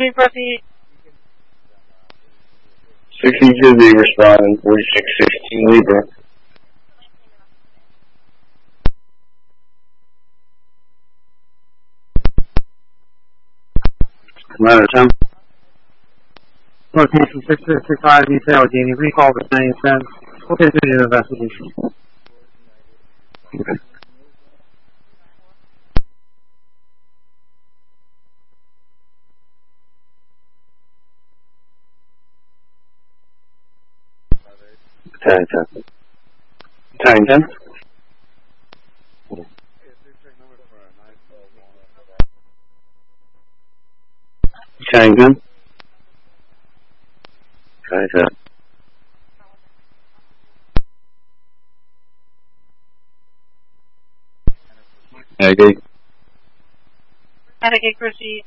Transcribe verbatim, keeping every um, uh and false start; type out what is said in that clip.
may proceed. sixty Disney responding, forty-six sixteen Libra. Commander Tim. Location six sixty-five, detail, Genie. Recall the nine ten. We'll continue the investigation. Okay. Battalion ten. Battalion ten. Battalion ten. Battalion ten. Agate. Agate, proceed.